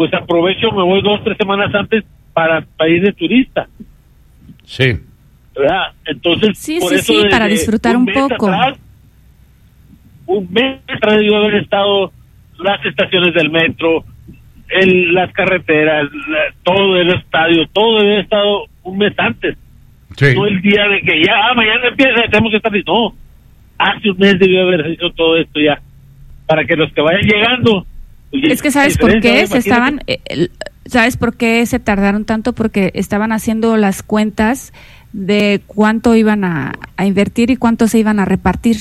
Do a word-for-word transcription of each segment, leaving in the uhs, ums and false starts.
pues aprovecho, me voy dos, tres semanas antes para, para ir de turista. Sí. ¿Verdad? Entonces, sí, por sí, eso sí, para disfrutar un, un poco. Atrás, un mes atrás de yo haber estado las estaciones del metro, el, las carreteras, la, todo el estadio, todo el estado un mes antes. Sí. No el día de que ya, ah, mañana empieza, tenemos que estar. No, hace un mes debió haber hecho todo esto ya, para que los que vayan llegando. Pues, es que ¿sabes por qué se estaban, eh, sabes por qué se tardaron tanto? Porque estaban haciendo las cuentas de cuánto iban a, a invertir y cuánto se iban a repartir.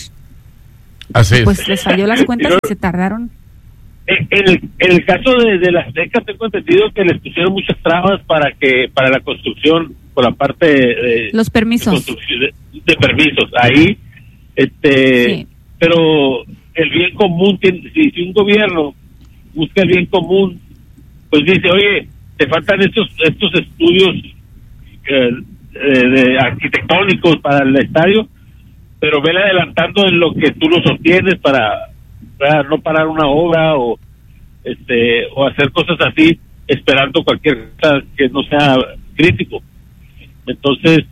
Así es. Pues les falló las cuentas y se tardaron. En el, en el caso de, de las Azteca tengo entendido que les pusieron muchas trabas para que para la construcción, por la parte de los permisos de, de, de permisos ahí, este, sí. Pero el bien común, si, si un gobierno busca el bien común, pues dice, oye, te faltan estos estos estudios eh, de, de arquitectónicos para el estadio, pero vele adelantando en lo que tú lo sostienes para, para no parar una obra o este o hacer cosas así esperando cualquier cosa que no sea crítico. Entonces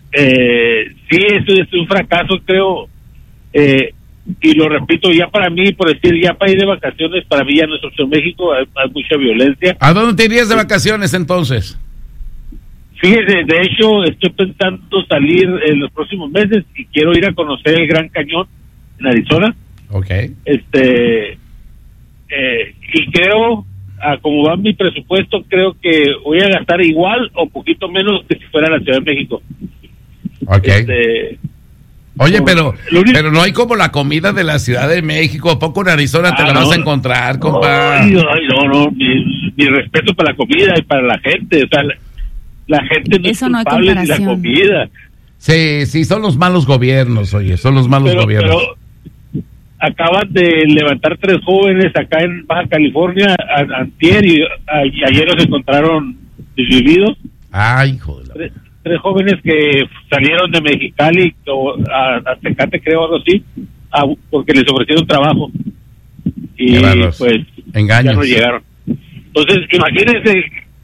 eh, sí, eso es un fracaso, creo, eh, y lo repito, ya para mí, por decir, ya para ir de vacaciones, para mí ya no es opción. México, hay, hay mucha violencia. ¿A dónde te irías de vacaciones entonces? Fíjese, de hecho, estoy pensando salir en los próximos meses y quiero ir a conocer el Gran Cañón en Arizona. Okay. Este, eh, y creo, a como va mi presupuesto, creo que voy a gastar igual o poquito menos que si fuera a la Ciudad de México. Okay. Este, Oye, no, pero único, pero no hay como la comida de la Ciudad de México. ¿A poco en Arizona ah, te la no, vas a encontrar, compa? Ay, ay, no, no, mi, mi respeto para la comida y para la gente, o sea, la, la gente no Eso es culpable de la comida. Sí, sí, son los malos gobiernos, oye, son los malos pero, gobiernos. Pero acaban de levantar tres jóvenes acá en Baja California, a, antier, y, a, y ayer los encontraron vividos. Ay, hijo de la... Tres, tres jóvenes que salieron de Mexicali o a, a Tecate, creo, algo así, a, porque les ofrecieron trabajo. Y pues engaños. Ya no llegaron. Entonces, imagínense,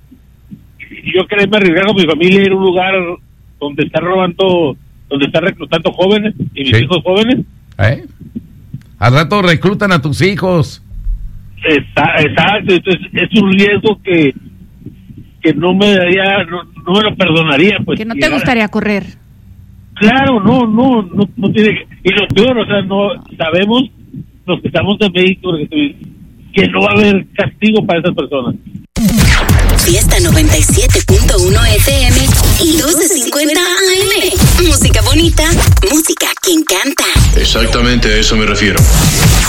yo quererme arriesgar con mi familia ir a un lugar donde están robando, donde están reclutando jóvenes y mis sí. hijos jóvenes. ¿Eh? Al rato reclutan a tus hijos. Está, exacto, entonces es un riesgo que que no me daría, no, no me lo perdonaría, pues. Que no te gustaría correr. Claro, no, no, no, no tiene, y lo peor, o sea, no, sabemos, los que estamos en México, que no va a haber castigo para esas personas. Fiesta noventa y siete punto uno F M y doce cincuenta A M. Música bonita, música que encanta. Exactamente a eso me refiero.